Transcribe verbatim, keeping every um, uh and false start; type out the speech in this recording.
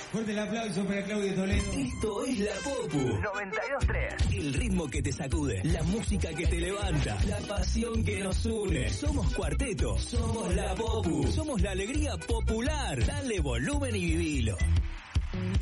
Fuerte el aplauso para Claudio Toledo. Esto es La Popu noventa y dos tres. El ritmo que te sacude, la música que te levanta, la pasión que nos une. Somos Cuarteto, somos La Popu, somos la alegría popular. Dale volumen y vivilo.